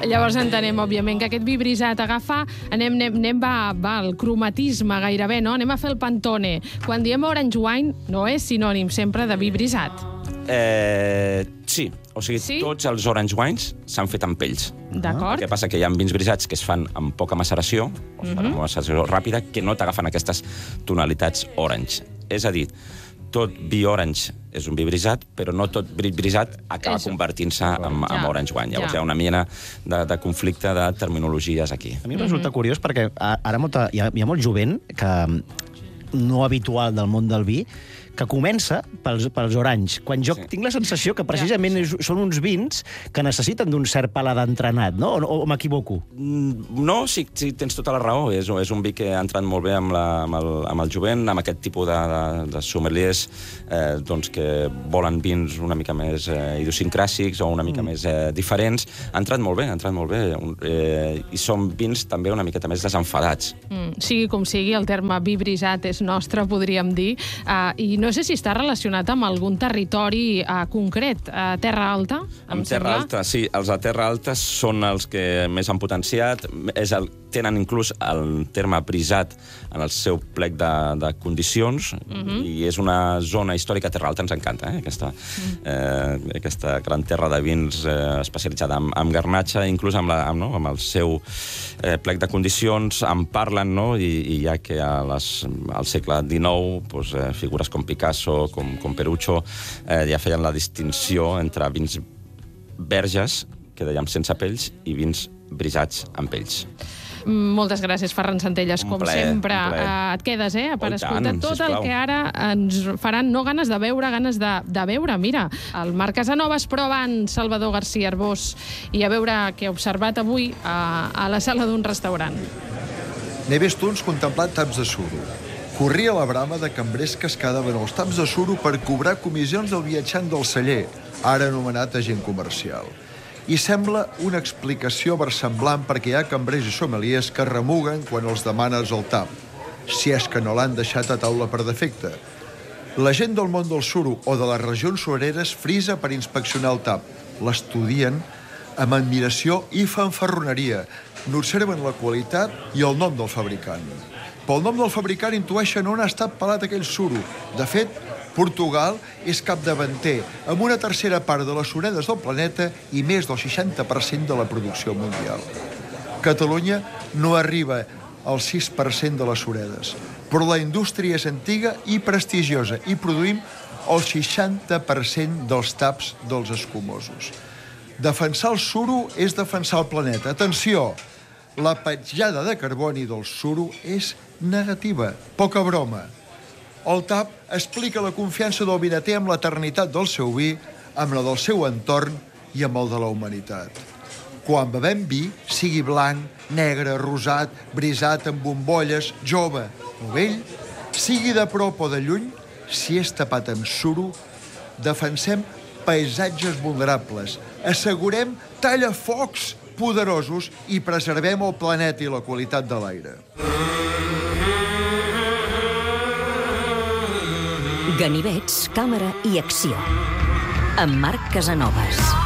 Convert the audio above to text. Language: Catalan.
Llavors entenem, òbviament, que aquest vi brisat agafa... va al cromatisme gairebé, no? Anem a fer el Pantone. Quan diem orange wine, no és sinònim sempre de vi brisat. Sí, o sigui, Sí? tots els orange wines s'han fet amb pells. D'acord? El que passa que hi ha vins brisats que es fan amb poca maceració, o amb una maceració ràpida, que no t'agafen aquestes tonalitats orange. És a dir, tot vi orange és un vi brisat, però no tot vi brisat acaba convertint-se en orange wine. Llavors hi ha una mena de conflicte de terminologies aquí. A mi em resulta curiós perquè ara hi ha molt jovent no habitual del món del vi que comença pels oranys, quan jo tinc la sensació que precisament són uns vins que necessiten d'un cert paladar entrenat, no? O m'equivoco? No, sí, tens tota la raó. És un vi que ha entrat molt bé amb el jovent, amb aquest tipus de sommeliers que volen vins una mica més idiosincràsics o una mica més diferents. Ha entrat molt bé. I són vins també una miqueta més desenfadats. Sigui com sigui, el terme vi brisat és nostre, podríem dir, i no sé si està relacionat amb algun territori concret. Terra Alta, em sembla? Terra Alta, sí. Els de Terra Alta són els que més han potenciat. Tenen inclús el terme brisat en el seu plec de condicions, i és una zona històrica. Terra Alta ens encanta, aquesta gran terra de vins especialitzada en garnatxa, inclús amb el seu plec de condicions en parlen, i ja que al segle XIX figures com Picasso, com Perucho, ja feien la distinció entre vins verges, que dèiem sense pells, i vins brisats amb pells. Moltes gràcies, Ferran Centelles, com sempre. Et quedes, per escoltar tot el que ara ens faran, no ganes de veure, ganes de veure. Mira, el Marc Casanovas, però abans Salvador García Arbós, i a veure què he observat avui a la sala d'un restaurant. N'he vist uns contemplant taps de suro. Corria la brama de cambrers que es quedaven els taps de suro per cobrar comissions del viatjant del celler, ara anomenat agent comercial. I sembla una explicació versemblant perquè hi ha cambrers i sommeliers que remuguen quan els demanes el tap, si és que no l'han deixat a taula per defecte. La gent del món del suro o de les regions sureres frisa per inspeccionar el tap, l'estudien amb admiració i fanfarroneria, n'observen la qualitat i el nom del fabricant. Pel nom del fabricant intueixen on ha estat pelat aquell suro. De fet, Portugal és capdavanter, amb una tercera part de les suredes del planeta i més del 60% de la producció mundial. Catalunya no arriba al 6% de les suredes, però la indústria és antiga i prestigiosa i produïm el 60% dels taps dels escumosos. Defensar el suro és defensar el planeta. Atenció, la petjada de carboni del suro és negativa, poca broma. El tap explica la confiança del vinater amb l'eternitat del seu vi, amb la del seu entorn i amb el de la humanitat. Quan bevem vi, sigui blanc, negre, rosat, brisat, amb bombolles, jove o vell, sigui de prop o de lluny, si és tapat amb suro, defensem paisatges vulnerables, assegurem tallafocs poderosos i preservem el planeta i la qualitat de l'aire. Ganivets, càmera i acció. Amb Marc Casanovas.